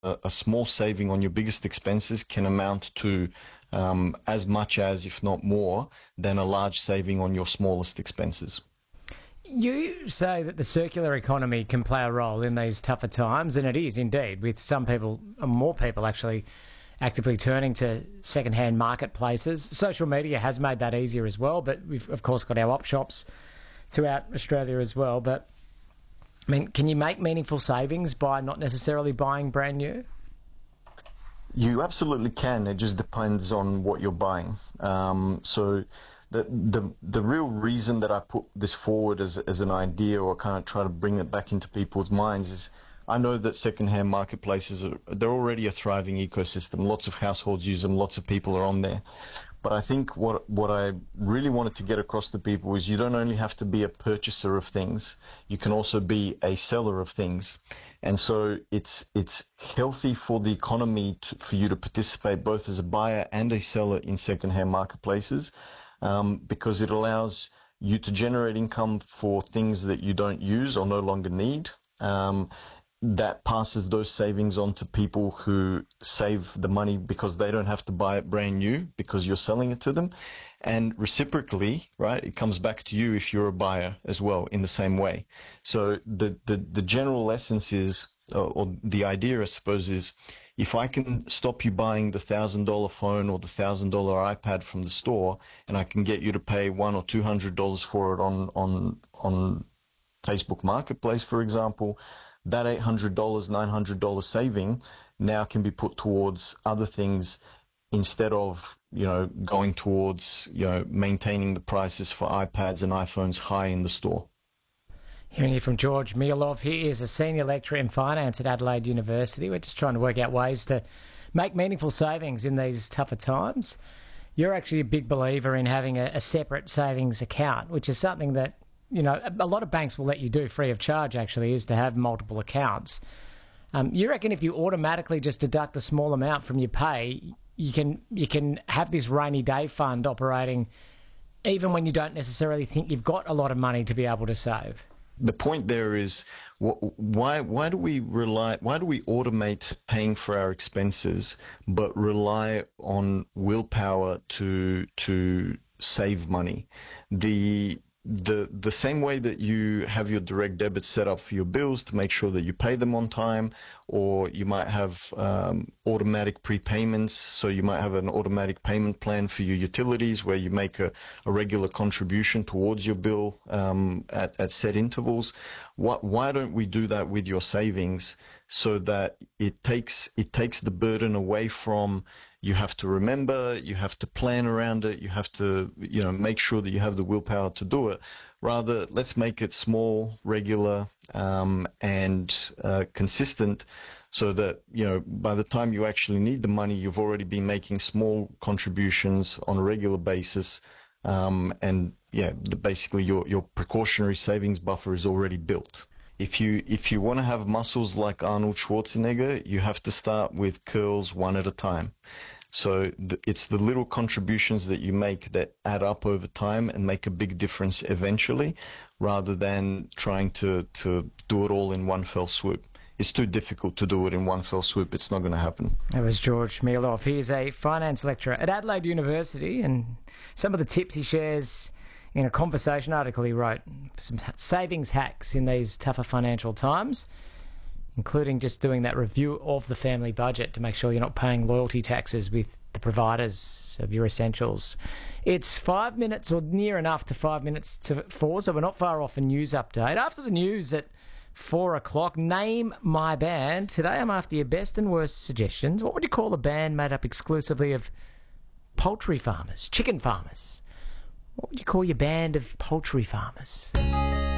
a small saving on your biggest expenses can amount to as much as, if not more, than a large saving on your smallest expenses. You say that the circular economy can play a role in these tougher times, and it is indeed, with some people, more people actually, actively turning to second-hand marketplaces. Social media has made that easier as well, but we've, of course, got our op shops throughout Australia as well. But, I mean, can you make meaningful savings by not necessarily buying brand new? You absolutely can. It just depends on what you're buying. So the real reason that I put this forward as an idea, or kind of try to bring it back into people's minds, is I know that secondhand marketplaces they're already a thriving ecosystem. Lots of households use them. Lots of people are on there. But I think what I really wanted to get across to people is you don't only have to be a purchaser of things, you can also be a seller of things. And so it's healthy for the economy for you to participate both as a buyer and a seller in secondhand marketplaces, because it allows you to generate income for things that you don't use or no longer need. That passes those savings on to people who save the money because they don't have to buy it brand new because you're selling it to them. And reciprocally, right, it comes back to you if you're a buyer as well in the same way. So the general essence is, or the idea, I suppose, is if I can stop you buying the $1,000 phone or the $1,000 iPad from the store, and I can get you to pay $100 or $200 for it on Facebook Marketplace, for example, that $800, $900 saving now can be put towards other things instead of, going towards, maintaining the prices for iPads and iPhones high in the store. Hearing you from George Mielov. He is a senior lecturer in finance at Adelaide University. We're just trying to work out ways to make meaningful savings in these tougher times. You're actually a big believer in having a separate savings account, which is something that, a lot of banks will let you do free of charge, actually, is to have multiple accounts. You reckon if you automatically just deduct a small amount from your pay, you can have this rainy day fund operating even when you don't necessarily think you've got a lot of money to be able to save? The point there is, why do we automate paying for our expenses but rely on willpower to save money? The same way that you have your direct debit set up for your bills to make sure that you pay them on time, or you might have automatic prepayments, so you might have an automatic payment plan for your utilities where you make a regular contribution towards your bill at set intervals. Why don't we do that with your savings, so that it takes the burden away from you have to remember, you have to plan around it, you have to, make sure that you have the willpower to do it. Rather, let's make it small, regular, and consistent, so that, by the time you actually need the money, you've already been making small contributions on a regular basis. Basically your precautionary savings buffer is already built. If you want to have muscles like Arnold Schwarzenegger, you have to start with curls one at a time. So it's the little contributions that you make that add up over time and make a big difference eventually, rather than trying to do it all in one fell swoop. It's too difficult to do it in one fell swoop. It's not going to happen. That was George Mielov. He is a finance lecturer at Adelaide University, and some of the tips he shares in a conversation article he wrote for some savings hacks in these tougher financial times, including just doing that review of the family budget to make sure you're not paying loyalty taxes with the providers of your essentials. It's 5 minutes, or near enough to 5 minutes to 4, so we're not far off a news update. After the news at 4 o'clock, name my band. Today I'm after your best and worst suggestions. What would you call a band made up exclusively of poultry farmers, chicken farmers? What would you call your band of poultry farmers?